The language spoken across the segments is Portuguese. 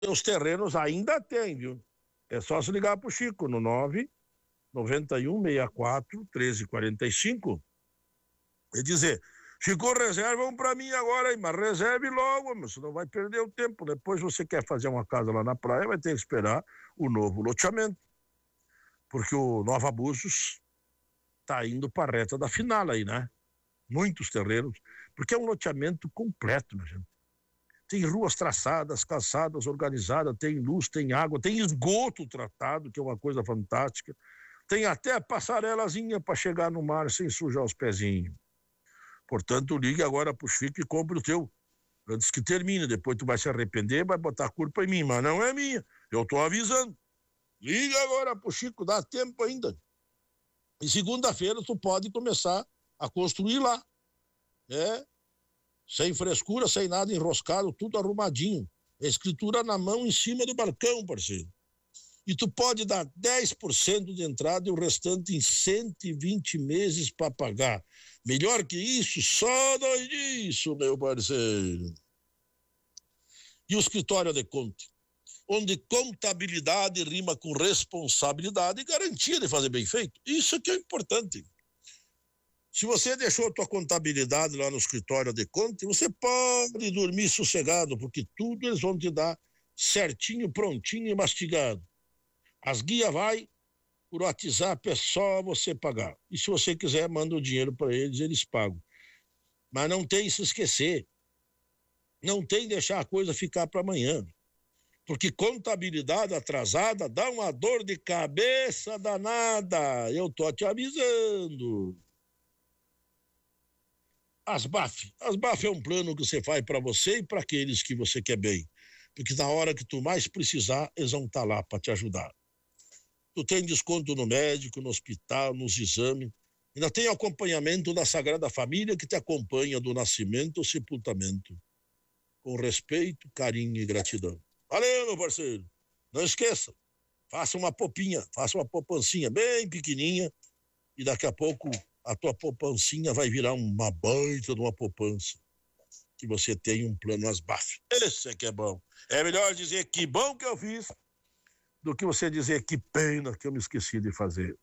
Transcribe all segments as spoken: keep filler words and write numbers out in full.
os terrenos ainda tem, viu? É só se ligar pro Chico no nove noventa e um, sessenta e quatro, treze quarenta e cinco e dizer: Chico, reservam para mim agora aí, mas reserve logo, mas você não vai perder o tempo. Depois você quer fazer uma casa lá na praia, vai ter que esperar o novo loteamento, porque o Nova Abusos tá indo para a reta da final aí, né? Muitos terrenos, porque é um loteamento completo, minha gente. Tem ruas traçadas, calçadas organizadas, tem luz, tem água, tem esgoto tratado, que é uma coisa fantástica. Tem até passarelazinha para chegar no mar sem sujar os pezinhos. Portanto, ligue agora pro Chico e compre o teu, antes que termine. Depois tu vai se arrepender, vai botar a culpa em mim, mas não é minha. Eu tô avisando. Liga agora pro Chico, dá tempo ainda. E segunda-feira tu pode começar a construir lá. É, sem frescura, sem nada enroscado, tudo arrumadinho. Escritura na mão em cima do balcão, parceiro. E tu pode dar dez por cento de entrada e o restante em cento e vinte meses para pagar. Melhor que isso, só nós disso, meu parceiro. E o escritório de conta, onde contabilidade rima com responsabilidade e garantia de fazer bem feito. Isso que é importante. Se você deixou a tua contabilidade lá no escritório de conta, você pode dormir sossegado, porque tudo eles vão te dar certinho, prontinho e mastigado. As guias vai por WhatsApp, é só você pagar. E se você quiser, manda o dinheiro para eles, eles pagam. Mas não tem se esquecer. Não tem deixar a coisa ficar para amanhã. Porque contabilidade atrasada dá uma dor de cabeça danada. Eu tô te avisando. As B A F. As B A F é um plano que você faz para você e para aqueles que você quer bem. Porque na hora que tu mais precisar, eles vão estar lá para te ajudar. Tu tem desconto no médico, no hospital, nos exames. Ainda tem acompanhamento da Sagrada Família que te acompanha do nascimento ao sepultamento. Com respeito, carinho e gratidão. Valeu, meu parceiro. Não esqueça, faça uma popinha, faça uma poupancinha bem pequenininha e daqui a pouco a tua poupancinha vai virar uma baita de uma poupança. Que você tem um plano as B A F. Esse é que é bom. É melhor dizer que bom que eu fiz do que você dizer que pena que eu me esqueci de fazer.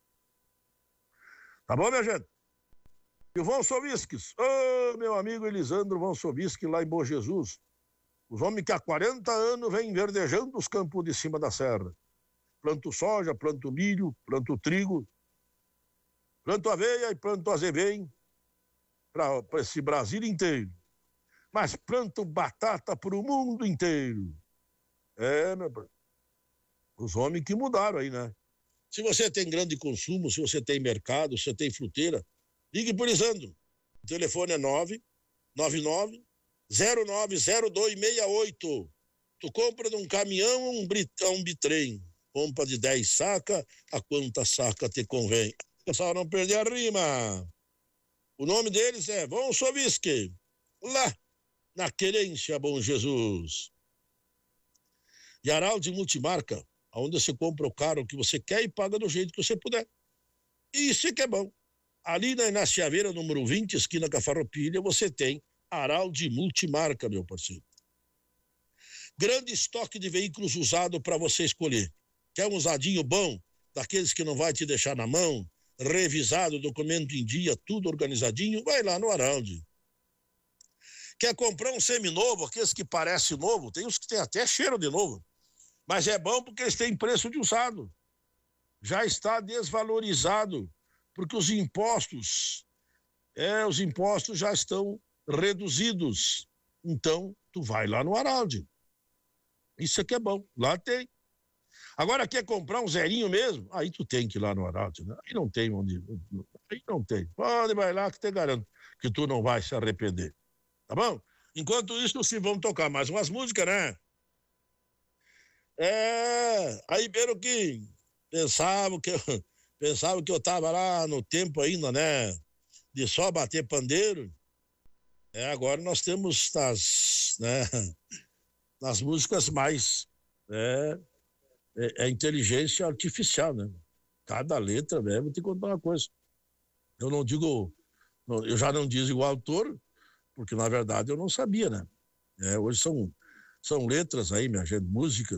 Tá bom, minha gente? E o Von Sovisques, ô, oh, meu amigo Elisandro Von Sovisques, lá em Bom Jesus, os homens que há quarenta anos vêm verdejando os campos de cima da serra. Planto soja, planto milho, planto trigo, planto aveia e planto azevém para esse Brasil inteiro. Mas planto batata para o mundo inteiro. É, meu pai. Os homens que mudaram aí, né? Se você tem grande consumo, se você tem mercado, se você tem fruteira, ligue por Lisandro. O telefone é nove nove nove zero nove zero dois seis oito. Tu compra de um caminhão um, um bitrem. Compra de dez saca, a quanta saca te convém. Pessoal, não perder a rima. O nome deles é Von Sovisque. Lá, na Querência Bom Jesus. E Araldi Multimarca, onde você compra o carro que você quer e paga do jeito que você puder. Isso é que é bom. Ali na Inácio Chaveira, número vinte, esquina com a Farroupilha, você tem Araldi Multimarca, meu parceiro. Grande estoque de veículos usados para você escolher. Quer um usadinho bom, daqueles que não vai te deixar na mão, revisado, documento em dia, tudo organizadinho? Vai lá no Araldi. Quer comprar um seminovo, aqueles que parecem novo? Tem uns que tem até cheiro de novo. Mas é bom porque eles têm preço de usado. Já está desvalorizado, porque os impostos, é, os impostos já estão reduzidos. Então, tu vai lá no Araldi. Isso aqui é bom, lá tem. Agora quer comprar um zerinho mesmo? Aí tu tem que ir lá no Araldi, né? Aí não tem onde, aí não tem. Pode, vai lá que te garanto que tu não vai se arrepender. Tá bom? Enquanto isso, se vão tocar mais umas músicas, né? É, aí pelo que pensava que eu, pensava que eu tava lá no tempo ainda, né? De só bater pandeiro. É, agora nós temos nas, né? Nas músicas mais, é, é, é inteligência artificial, né? Cada letra, né? Vou te contar uma coisa. Eu não digo, eu já não digo o autor, porque na verdade eu não sabia, né? É, hoje são São letras aí, minha gente, música